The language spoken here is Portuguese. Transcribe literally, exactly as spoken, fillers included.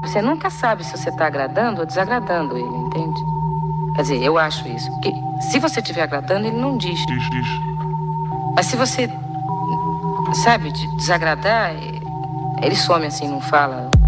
você nunca sabe se você tá agradando ou desagradando ele, entende? Quer dizer, eu acho isso. Porque se você estiver agradando, ele não diz. Diz, diz. Mas se você, sabe, de desagradar, ele some assim, não fala.